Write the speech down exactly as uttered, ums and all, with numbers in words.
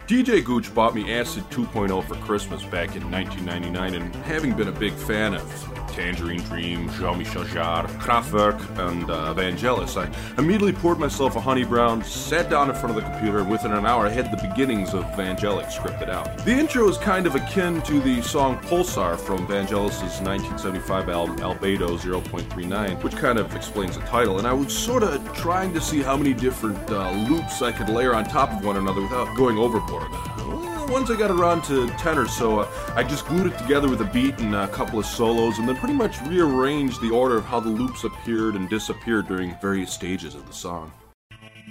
D J Gooch bought me Acid two point oh for Christmas back in nineteen ninety-nine, and having been a big fan of Tangerine Dream, Jean-Michel Jarre, Kraftwerk, and uh, Vangelis, I immediately poured myself a Honey Brown, sat down in front of the computer, and within an hour I had the beginnings of Vangelis scripted out. The intro is kind of akin to the song Pulsar from Vangelis' nineteen seventy-five album Albedo zero point three nine, which kind of explains the title, and I was sort of trying to see how many different uh, loops I could layer on top of one another without going overboard. Once I got around to ten or so, uh, I just glued it together with a beat and a couple of solos, and then pretty much rearranged the order of how the loops appeared and disappeared during various stages of the song.